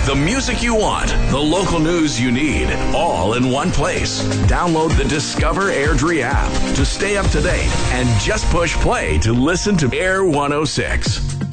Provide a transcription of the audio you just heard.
The music you want, the local news you need, all in one place. Download the Discover Airdrie app to stay up to date and just push play to listen to Air 106.